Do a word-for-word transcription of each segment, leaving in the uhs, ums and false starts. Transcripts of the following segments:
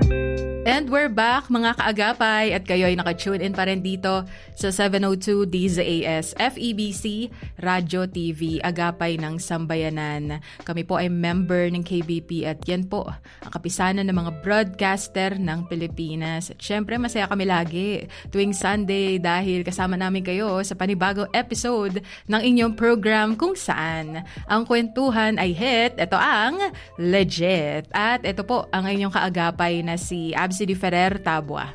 And we're back mga kaagapay at kayo ay naka-tune in pa rin dito sa seven oh two D Z A S F E B C Radio T V, Agapay ng Sambayanan. Kami po ay member ng K B P at yan po ang kapisanan ng mga broadcaster ng Pilipinas. At syempre masaya kami lagi tuwing Sunday dahil kasama namin kayo sa panibagong episode ng inyong program kung saan ang kwentuhan ay hit. Ito ang Legit. At ito po ang inyong kaagapay na si Absidy Ferrer Tabua.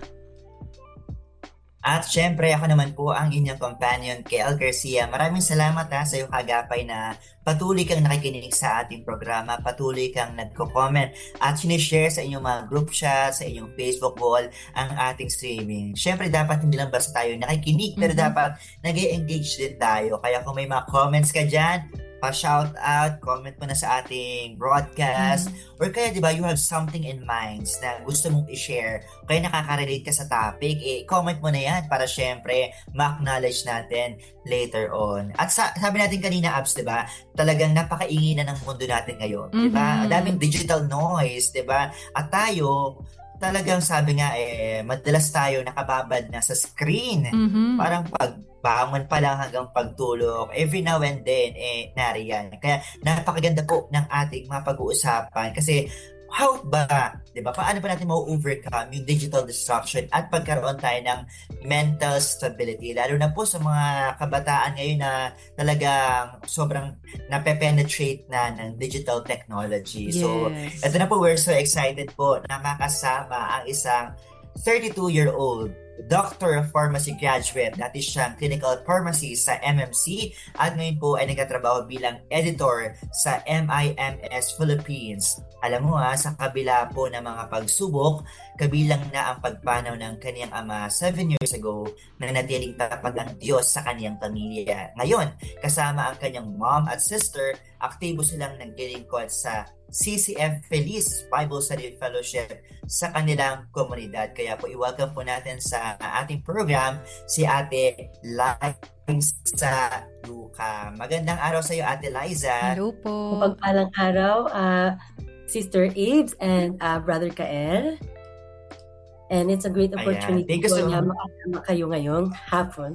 At syempre, ako naman po ang inyong companion, Kel Garcia. Maraming salamat ha, sa iyong kagapay na patuloy kang nakikinig sa ating programa, patuloy kang nagko-comment at sinishare sa inyong mga group chat, sa inyong Facebook wall, ang ating streaming. Syempre, dapat hindi lang basta tayo nakikinig, pero mm-hmm. dapat nag-e-engage din tayo. Kaya kung may mga comments ka dyan, pa-shout out, comment mo na sa ating broadcast, mm-hmm. or kaya diba you have something in mind na gusto mong i-share, kaya nakaka-relate ka sa topic, eh, comment mo na yan para syempre ma-acknowledge natin later on. At sa, sabi natin kanina, Abs, diba, talagang napakaingay na ng mundo natin ngayon. Mm-hmm. Diba? Ang daming digital noise, diba? At tayo, talagang sabi nga, eh, madalas tayo nakababad na sa screen. Mm-hmm. Parang pag bangon pa lang hanggang pagtulog, every now and then, eh, nariyan. Kaya napakaganda po ng ating mga pag-uusapan kasi how ba, di ba, paano pa natin ma-overcome yung digital distraction at pagkaroon tayo ng mental stability, lalo na po sa mga kabataan ngayon na talagang sobrang nape-penetrate na ng digital technology. Yes. So, ito na po, we're so excited po na makasama ang isang thirty-two-year-old Doctor of Pharmacy graduate. Dati siyang clinical pharmacist sa M M C at ngayon po ay nagtatrabaho bilang editor sa M I M S Philippines. Alam mo ha, sa kabila po ng mga pagsubok, kabilang na ang pagpanaw ng kaniyang ama seven years ago na natiling tapat ang Diyos sa kaniyang pamilya. Ngayon, kasama ang kanyang mom at sister, aktibo silang naglilingkod sa C C F Feliz Bible Study Fellowship sa kanilang komunidad. Kaya po i-welcome po natin sa ating program si Ate Liza Luca. Magandang araw sa iyo, Ate Liza. Hello po. Pagpalang araw, uh, Sister Aves and uh, Brother Kael. And it's a great opportunity po so na makasama kayo ngayong hapon.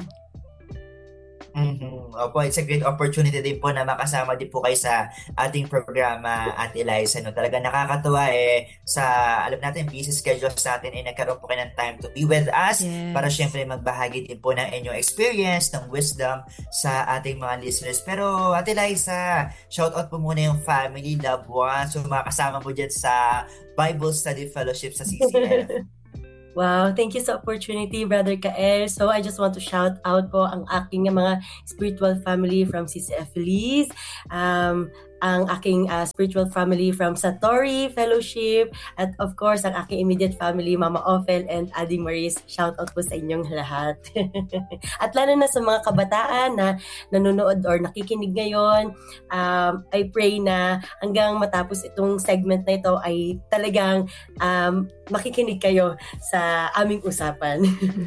Mm-hmm. Opo, it's a great opportunity din po na makasama din po kayo sa ating programa at Eliza. No? Talaga nakakatuwa eh sa, alam natin, busy schedules natin eh nagkaroon po kayo ng time to be with us. Yes. Para syempre magbahagi din po ng inyong experience, ng wisdom sa ating mga listeners. Pero at Eliza, shout out po muna yung family, loved ones, so makasama mo dyan sa Bible Study Fellowship sa C C F. Wow, thank you sa opportunity, Brother Kael. So I just want to shout out po ang aking mga spiritual family from C C F Feliz, um, ang aking uh, spiritual family from Satori Fellowship, at of course, ang aking immediate family, Mama Ophel and Adi Maris. Shout out po sa inyong lahat. At lalo na sa mga kabataan na nanonood or nakikinig ngayon, um, I pray na hanggang matapos itong segment na ito ay talagang um, makikinig kayo sa aming usapan.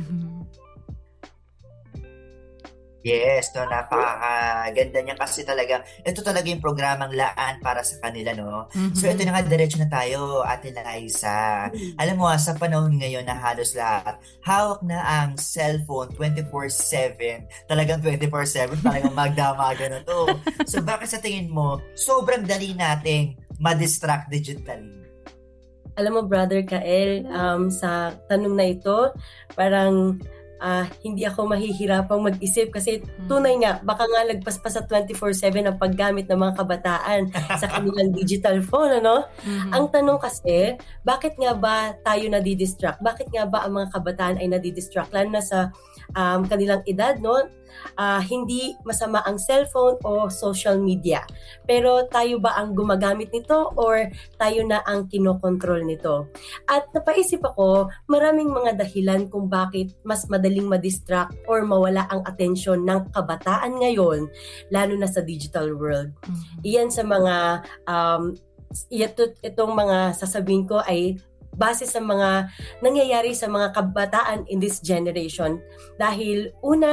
Yes, no, napakaganda niya kasi talaga, ito talaga yung programang laan para sa kanila, no? Mm-hmm. So, ito na nga, diretso na tayo, Ate Liza. Mm-hmm. Alam mo, sa panahon ngayon na halos lahat, hawak na ang cellphone twenty-four seven. Talagang twenty-four seven, talagang magdamaga na to. So, bakit sa tingin mo, sobrang dali nating ma-distract digitally? Alam mo, Brother Kael, um, sa tanong na ito, parang Uh, hindi ako mahihirapang mag-isip kasi tunay nga, baka nga lagpas pa sa twenty-four seven ang paggamit ng mga kabataan sa kanilang digital phone, ano? Mm-hmm. Ang tanong kasi, bakit nga ba tayo nadidistract? Bakit nga ba ang mga kabataan ay nadidistract? Lalo na sa um, kanilang edad, no? Uh, hindi masama ang cellphone o social media. Pero tayo ba ang gumagamit nito or tayo na ang kinokontrol nito? At napaisip ako, maraming mga dahilan kung bakit mas madaling madistract or mawala ang atensyon ng kabataan ngayon, lalo na sa digital world. Mm-hmm. Iyan sa mga, um, ito, itong mga sasabihin ko ay base sa mga nangyayari sa mga kabataan in this generation. Dahil una,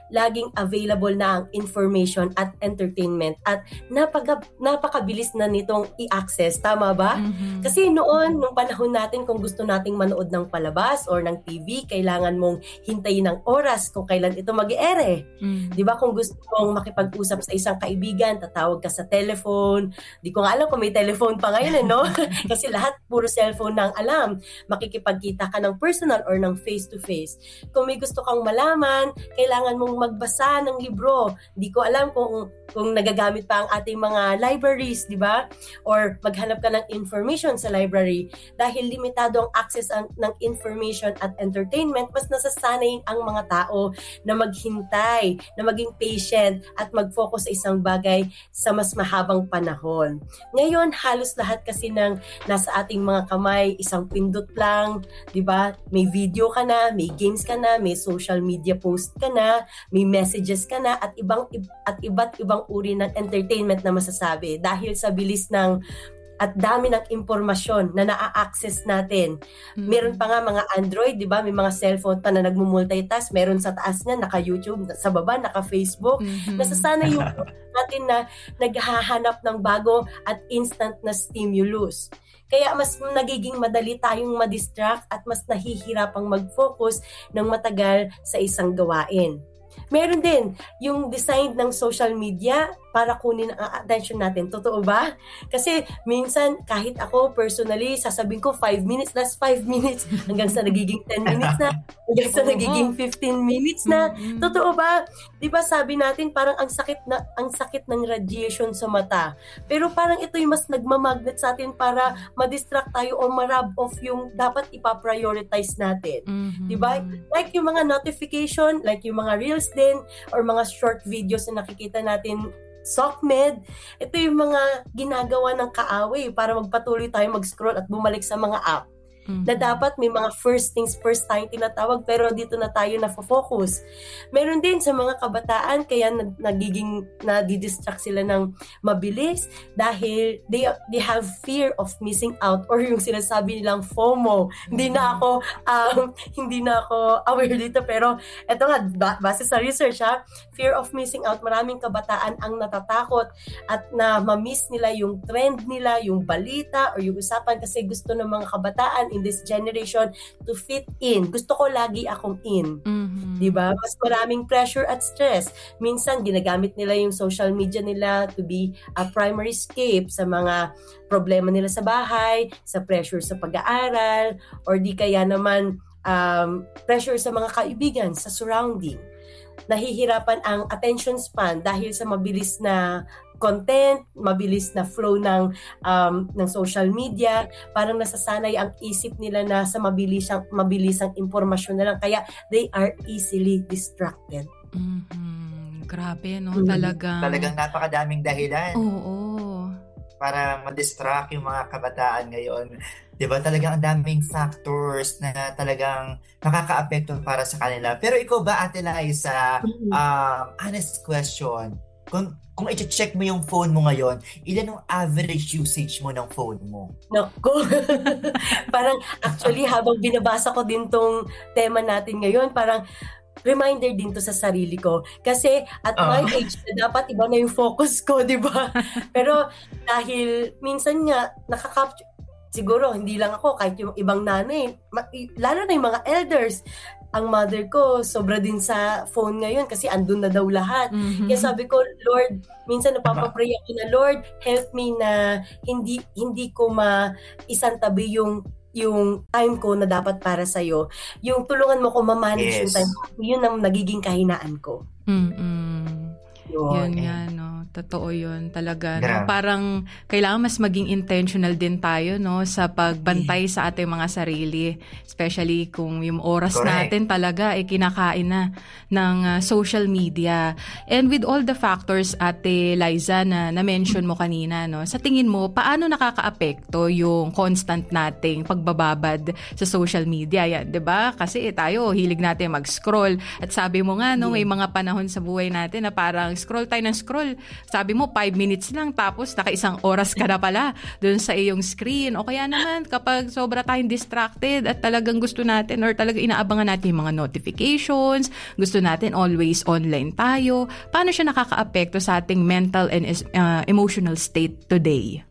laging available na ang information at entertainment at napaka, napakabilis na nitong i-access. Tama ba? Mm-hmm. Kasi noon, nung panahon natin, kung gusto nating manood ng palabas or ng T V, kailangan mong hintayin ng oras kung kailan ito mag-ere. Mm-hmm. Di ba? Kung gusto mong makipag-usap sa isang kaibigan, tatawag ka sa telephone. Di ko nga alam kung may telephone pa ngayon, eh, no? Kasi lahat puro cellphone na ang alam. Makikipagkita ka ng personal or ng face-to-face. Kung may gusto kang malaman, kailangan mong magbasa ng libro. Di ko alam kung kung nagagamit pa ang ating mga libraries, di ba? Or maghanap ka ng information sa library. Dahil limitado ang access ang, ng information at entertainment, mas nasasanay ang mga tao na maghintay, na maging patient at mag-focus sa isang bagay sa mas mahabang panahon. Ngayon, halos lahat kasi ng nasa ating mga kamay, isang pindot lang, di ba? May video ka na, may games ka na, may social media post ka na, may messages ka na, at ibang at iba't ibang uri ng entertainment na masasabi dahil sa bilis ng at dami ng impormasyon na naa-access natin. Mm-hmm. Meron pa nga mga Android, di ba? May mga cellphone pa na nagmumultitask. Meron sa taas niya, naka-YouTube, sa baba, naka-Facebook. Mm-hmm. Nasasanay yung natin na naghahanap ng bago at instant na stimulus. Kaya mas nagiging madali tayong madistract at mas nahihirapang mag-focus ng matagal sa isang gawain. Meron din yung design ng social media para kunin ang attention natin. Totoo ba? Kasi minsan, kahit ako personally, sasabihin ko five minutes, last five minutes, hanggang sa nagiging ten minutes na, hanggang sa nagiging fifteen minutes na. Mm-hmm. Totoo ba? Di ba sabi natin, parang ang sakit na ang sakit ng radiation sa mata. Pero parang ito yung mas nagmamagnet sa atin para ma-distract tayo o ma-rub off yung dapat ipa-prioritize natin. Mm-hmm. Di ba? Like yung mga notification, like yung mga reels din, or mga short videos na nakikita natin SOCMED, ito yung mga ginagawa ng kaaway para magpatuloy tayo mag-scroll at bumalik sa mga app. Mm-hmm. Na dapat may mga first things first tayong tinatawag, pero dito na tayo na-focus. Meron din sa mga kabataan, kaya nagiging nadidistract sila ng mabilis dahil they, they have fear of missing out, or yung sinasabi nilang FOMO. Mm-hmm. Hindi na ako um, hindi na ako aware dito, pero eto nga, base sa research ha, fear of missing out, maraming kabataan ang natatakot at na ma-miss nila yung trend nila, yung balita or yung usapan, kasi gusto ng mga kabataan in this generation to fit in. Gusto ko lagi akong in. Mm-hmm. Diba? Mas maraming pressure at stress. Minsan, ginagamit nila yung social media nila to be a primary escape sa mga problema nila sa bahay, sa pressure sa pag-aaral, or di kaya naman um, pressure sa mga kaibigan, sa surrounding. Nahihirapan ang attention span dahil sa mabilis na content, mabilis na flow ng um, ng social media, parang nasasanay ang isip nila na sa mabilisang mabilisang impormasyon na lang, kaya they are easily distracted. Mm-hmm. Grabe, no? Mm-hmm. Talagang talagang napakadaming dahilan. Oo. Para ma-distract yung mga kabataan ngayon. 'Di ba? Talagang ang daming factors na talagang nakakaapekto para sa kanila. Pero ikaw ba, Ate Liza, mm-hmm. um, honest question, kung kung i-check mo yung phone mo ngayon, ilan ang average usage mo ng phone mo? Naku! Parang actually, habang binabasa ko din tong tema natin ngayon, parang reminder din to sa sarili ko. Kasi at uh. my age, dapat iba na yung focus ko, di ba? Pero dahil minsan nga, nakaka-capture, siguro hindi lang ako, kahit yung ibang nanay, lalo na yung mga elders, ang mother ko, sobra din sa phone ngayon kasi andun na daw lahat. Mm-hmm. Kaya sabi ko, Lord, minsan napapapray ako na, Lord, help me na hindi hindi ko maisantabi yung yung time ko na dapat para sa'yo. Yung tulungan mo ko ma-manage yes. yung time ko. Yun ang nagiging kahinaan ko. Mm-mm. Yun, yun yan, no? Totoo yun talaga. Yeah. No? Parang kailangan mas maging intentional din tayo, no, sa pagbantay yeah. sa ating mga sarili. Especially kung yung oras Correct. Natin talaga ay eh, kinakain na ng uh, social media. And with all the factors, Ate Liza, na na-mention mo kanina, no, sa tingin mo, paano nakakaapekto yung constant nating pagbababad sa social media? Yan, 'di ba? Kasi eh, tayo, hilig natin mag-scroll. At sabi mo nga, no, may mga panahon sa buhay natin na parang scroll tayo ng scroll. Sabi mo, five minutes lang, tapos naka-isang oras ka na pala dun sa iyong screen. O kaya naman, kapag sobra tayong distracted at talagang gusto natin or talagang inaabangan natin yung mga notifications, gusto natin always online tayo, paano siya nakaka-apekto sa ating mental and uh, emotional state today?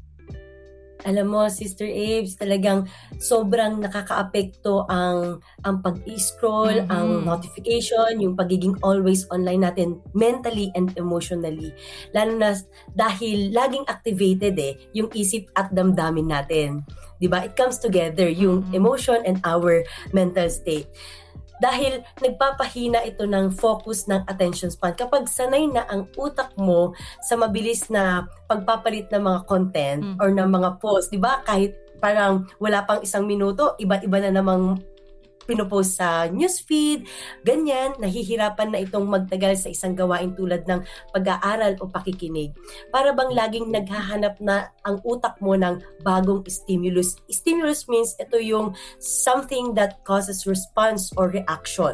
Alam mo, Sister Aves, talagang sobrang nakaka-apekto ang ang pag-scroll, mm-hmm. ang notification, yung pagiging always online natin mentally and emotionally. Lalo na dahil laging activated eh, yung isip at damdamin natin. 'Di ba? It comes together, yung mm-hmm. emotion and our mental state. Dahil nagpapahina ito ng focus ng attention span. Kapag sanay na ang utak mo sa mabilis na pagpapalit ng mga content mm. or ng mga post, di ba? Kahit parang wala pang isang minuto, iba-iba na namang pinopost sa newsfeed, ganyan, nahihirapan na itong magtagal sa isang gawain tulad ng pag-aaral o pakikinig. Para bang laging naghahanap na ang utak mo ng bagong stimulus. Stimulus means ito yung something that causes response or reaction.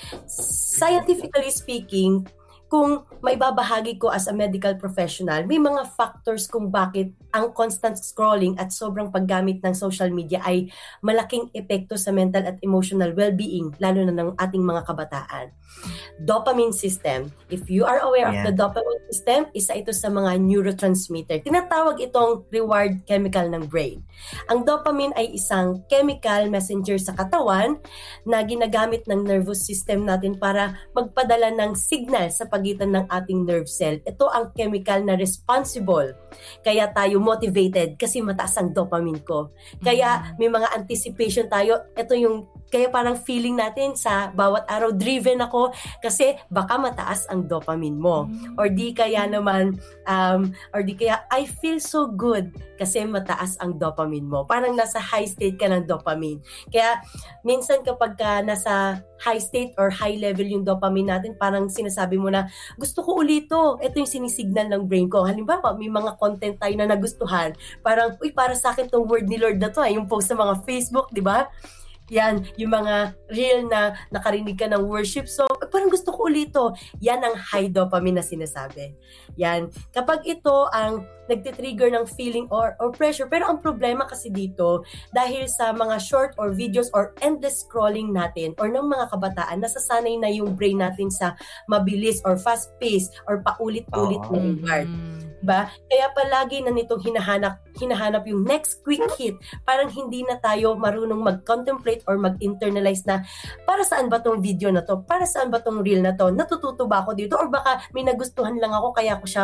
Scientifically speaking, kung may babahagi ko as a medical professional, may mga factors kung bakit ang constant scrolling at sobrang paggamit ng social media ay malaking epekto sa mental at emotional well-being, lalo na ng ating mga kabataan. Dopamine system. If you are aware yeah. of the dopamine system, isa ito sa mga neurotransmitter. Tinatawag itong reward chemical ng brain. Ang dopamine ay isang chemical messenger sa katawan na ginagamit ng nervous system natin para magpadala ng signal sa pagitan ng ating nerve cell. Ito ang chemical na responsible. Kaya tayo motivated kasi mataas ang dopamine ko. Kaya may mga anticipation tayo. Ito yung kaya parang feeling natin sa bawat araw, driven ako kasi baka mataas ang dopamine mo. Or di kaya naman, um, or di kaya I feel so good kasi mataas ang dopamine mo. Parang nasa high state ka ng dopamine. Kaya minsan kapag ka nasa high state or high level yung dopamine natin, parang sinasabi mo na, gusto ko ulito. Ito yung sinisignal ng brain ko. Halimbawa, may mga content tayo na nagustuhan. Parang, uy, para sa akin tong word ni Lord na to. Yung post sa mga Facebook, di ba? Yan, yung mga real na nakarinig ka ng worship song, eh, parang gusto ko ulito. Yan ang high dopamine na sinasabi. Yan. Kapag ito ang nagtitrigger ng feeling or, or pressure, pero ang problema kasi dito, dahil sa mga short or videos or endless scrolling natin or ng mga kabataan, nasasanay na yung brain natin sa mabilis or fast-paced or paulit-ulit oh. na reward. Ba? Kaya palagi na nitong hinahanap, hinahanap yung next quick hit. Parang hindi na tayo marunong mag-contemplate or mag-internalize na para saan ba tong video na to? Para saan ba tong reel na to? Natututo ba ako dito? Or baka may nagustuhan lang ako kaya ko siya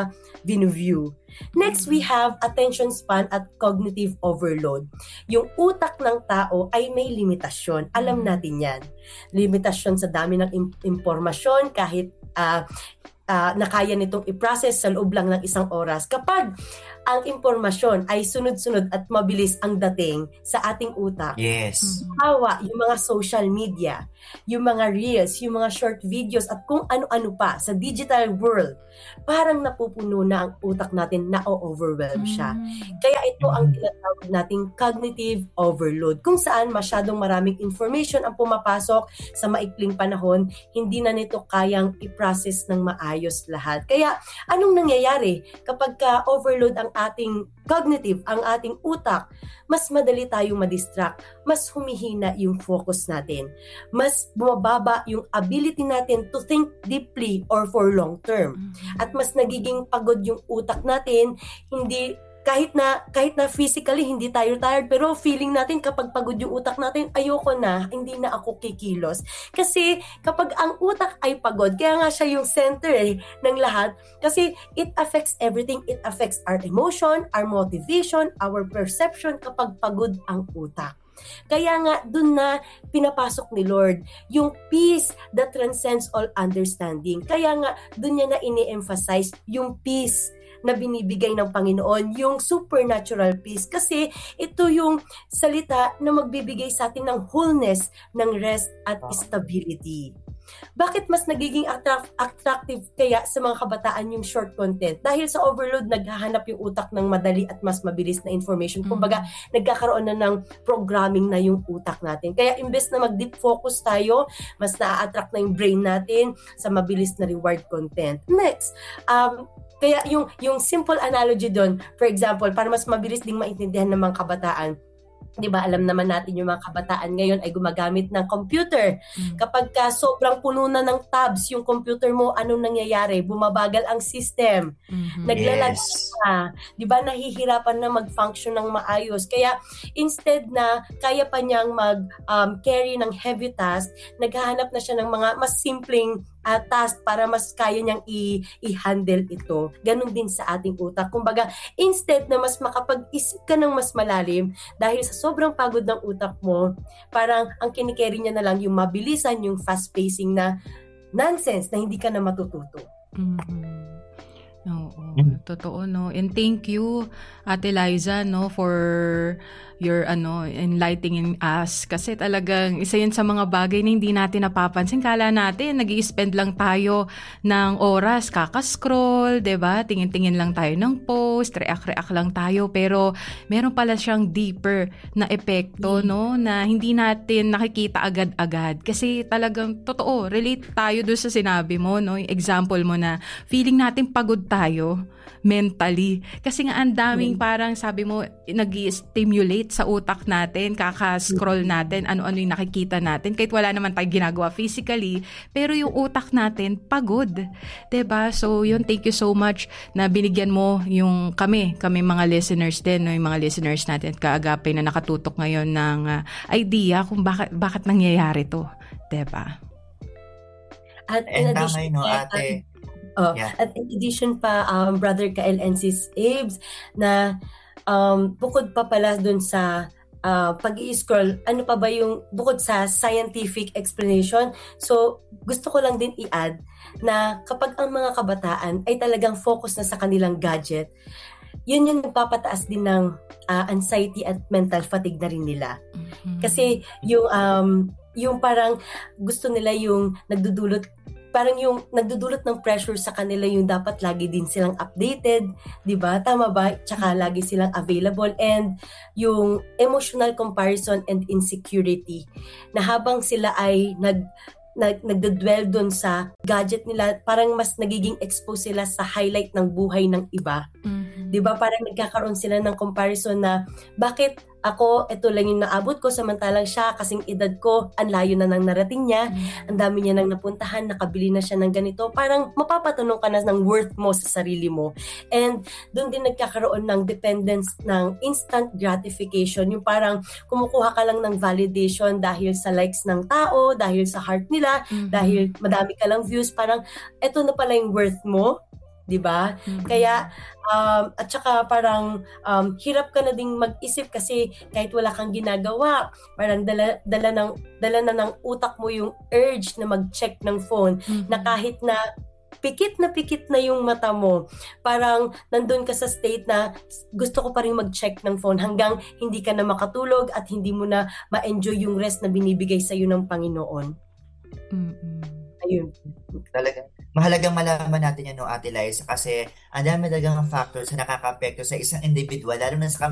view. Next, we have attention span at cognitive overload. Yung utak ng tao ay may limitasyon. Alam natin yan. Limitasyon sa dami ng im- impormasyon kahit uh, Uh, na kaya nitong i-process sa loob lang ng isang oras. Kapag ang impormasyon ay sunod-sunod at mabilis ang dating sa ating utak. Yes. Hawa, yung mga social media, yung mga reels, yung mga short videos at kung ano-ano pa sa digital world, parang napupuno na ang utak natin, na-overwhelm siya. Mm. Kaya ito ang tinatawag nating cognitive overload. Kung saan masyadong maraming information ang pumapasok sa maikling panahon, hindi na nito kayang i-process ng maayos lahat. Kaya anong nangyayari kapag ka-overload ang ating cognitive, ang ating utak, mas madali tayong madistract, mas humihina yung focus natin, mas bumababa yung ability natin to think deeply or for long term. At mas nagiging pagod yung utak natin, hindi kahit na kahit na physically hindi tayo tired, pero feeling natin kapag pagod yung utak natin, ayoko na, hindi na ako kikilos. Kasi kapag ang utak ay pagod, kaya nga siya yung center eh, ng lahat, kasi it affects everything. It affects our emotion, our motivation, our perception kapag pagod ang utak. Kaya nga dun na pinapasok ni Lord yung peace that transcends all understanding. Kaya nga dun niya na ini-emphasize yung peace na binibigay ng Panginoon, yung supernatural peace. Kasi ito yung salita na magbibigay sa atin ng wholeness, ng rest at stability. Bakit mas nagiging attract- attractive kaya sa mga kabataan yung short content? Dahil sa overload, naghahanap yung utak ng madali at mas mabilis na information. Kumbaga, mm-hmm. nagkakaroon na ng programming na yung utak natin. Kaya imbes na mag-deep focus tayo, mas na-attract na yung brain natin sa mabilis na reward content. Next, um, kaya yung, yung simple analogy doon, for example, para mas mabilis ding maintindihan ng mga kabataan, di ba, alam naman natin yung mga kabataan ngayon ay gumagamit ng computer. Mm. Kapag ka sobrang puno na ng tabs yung computer mo, anong nangyayari? Bumabagal ang system. Mm-hmm. Naglalag Yes. ka. Di ba, nahihirapan na mag-function ng maayos. Kaya instead na kaya pa niyang mag-carry um, ng heavy task, naghahanap na siya ng mga mas simpleng uh, task para mas kaya niyang i- i-handle ito. Ganon din sa ating utak. Kumbaga, instead na mas makapag-isip ka ng mas malalim, dahil sa sobrang pagod ng utak mo, parang ang kinikerry niya na lang yung mabilisan, yung fast-pacing na nonsense na hindi ka na matututo. Mm-hmm. Oo, totoo, no? And thank you, Ate Liza, no, for your ano enlightening us, kasi talagang isa yan sa mga bagay na hindi natin napapansin. Kala natin nag-i-spend lang tayo ng oras kaka-scroll, 'di ba? Tingin-tingin lang tayo ng post, react-react lang tayo, pero meron pala siyang deeper na epekto, no, na hindi natin nakikita agad-agad. Kasi talagang totoo, relate tayo doon sa sinabi mo, no, yung example mo na feeling natin pagod tayo mentally. Kasi nga ang daming parang sabi mo nag-i-stimulate sa utak natin, kaka-scroll natin, ano-ano yung nakikita natin kahit wala naman tayong ginagawa physically, pero yung utak natin pagod. 'Di ba? So yun, thank you so much na binigyan mo yung kami, kami mga listeners din, no, yung mga listeners natin at kaagapay na nakatutok ngayon ng uh, idea kung bakit bakit nangyayari to. 'Di ba? At in And addition, tamay, no, ate. Oh, yeah. At in addition pa, um, Brother Kael and Sis Abes, na um, bukod pa pala dun sa uh, pag-i-scroll, ano pa ba yung bukod sa scientific explanation? So, gusto ko lang din i-add na kapag ang mga kabataan ay talagang focus na sa kanilang gadget, yun yung nagpapataas din ng uh, anxiety at mental fatigue na rin nila. Mm-hmm. Kasi yung, um, yung parang gusto nila yung nagdudulot parang yung nagdudulot ng pressure sa kanila yung dapat lagi din silang updated, di ba? Tama ba? Tsaka lagi silang available, and yung emotional comparison and insecurity na habang sila ay nag nag nagdedwell doon sa gadget nila, parang mas nagiging exposed sila sa highlight ng buhay ng iba. Mm-hmm. 'Di ba? Parang nagkakaroon sila ng comparison na bakit ako, ito lang yung naabot ko, samantalang siya, kasing edad ko, ang layo na nang narating niya, mm-hmm. ang dami niya nang napuntahan, nakabili na siya ng ganito. Parang mapapatanong ka na ng worth mo sa sarili mo. And doon din nagkakaroon ng dependence ng instant gratification. Yung parang kumukuha ka lang ng validation dahil sa likes ng tao, dahil sa heart nila, mm-hmm. dahil madami ka lang views. Parang ito na pala yung worth mo. 'Di ba? Mm-hmm. Kaya um at saka parang um hirap ka na ding mag-isip kasi kahit wala kang ginagawa, parang dala dala ng dala na ng utak mo yung urge na mag-check ng phone, mm-hmm. na kahit na pikit na pikit na yung mata mo, parang nandun ka sa state na gusto ko pa rin mag-check ng phone hanggang hindi ka na makatulog at hindi mo na ma-enjoy yung rest na binibigay sa iyo ng Panginoon. Mm-hmm. Ayun. Talagang mahalagang malaman natin yan, no, Ate Liza, kasi ang dami talagang factors na nakaka-apekto sa isang individual, lalo na sa